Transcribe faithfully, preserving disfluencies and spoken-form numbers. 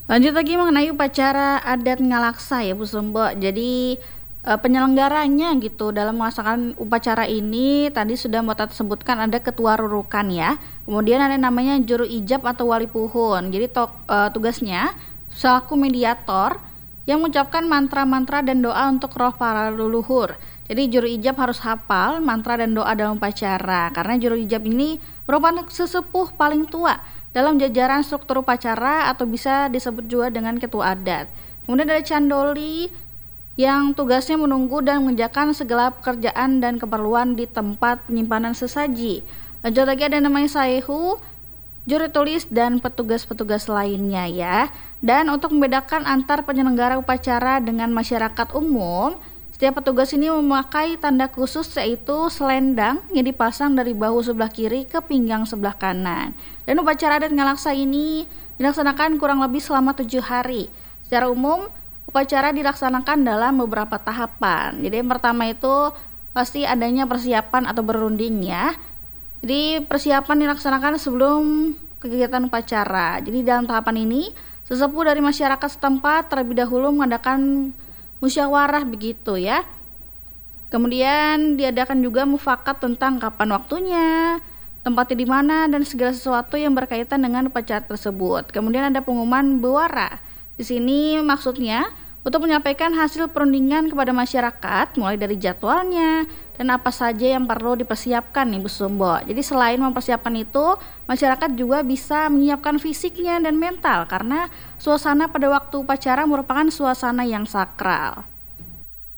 Lanjut lagi mengenai upacara adat Ngalaksa ya Bu Sumbo. Jadi eh, penyelenggaranya gitu dalam melaksanakan upacara ini tadi sudah Mbak Tat sebutkan ada ketua rurukan ya. Kemudian ada namanya juru ijab atau wali puhun. Jadi to- eh, tugasnya selaku mediator yang mengucapkan mantra-mantra dan doa untuk roh para leluhur. Jadi juru ijab harus hafal mantra dan doa dalam upacara karena juru ijab ini merupakan sesepuh paling tua dalam jajaran struktur upacara atau bisa disebut juga dengan ketua adat. Kemudian ada candoli yang tugasnya menunggu dan mengerjakan segala pekerjaan dan keperluan di tempat penyimpanan sesaji. Lanjut lagi ada namanya saehu, juri tulis dan petugas-petugas lainnya ya. Dan untuk membedakan antar penyelenggara upacara dengan masyarakat umum, setiap petugas ini memakai tanda khusus yaitu selendang yang dipasang dari bahu sebelah kiri ke pinggang sebelah kanan. Dan upacara adat Ngalaksa ini dilaksanakan kurang lebih selama tujuh hari. Secara umum, upacara dilaksanakan dalam beberapa tahapan. Jadi yang pertama itu pasti adanya persiapan atau berunding ya. Jadi persiapan dilaksanakan sebelum kegiatan upacara. Jadi dalam tahapan ini, sesepuh dari masyarakat setempat terlebih dahulu mengadakan musyawarah begitu ya. Kemudian diadakan juga mufakat tentang kapan waktunya, tempatnya di mana dan segala sesuatu yang berkaitan dengan upacara tersebut. Kemudian ada pengumuman bewara. Di sini maksudnya untuk menyampaikan hasil perundingan kepada masyarakat mulai dari jadwalnya dan apa saja yang perlu dipersiapkan nih Bu Sumbo. Jadi selain mempersiapkan itu, masyarakat juga bisa menyiapkan fisiknya dan mental karena suasana pada waktu upacara merupakan suasana yang sakral.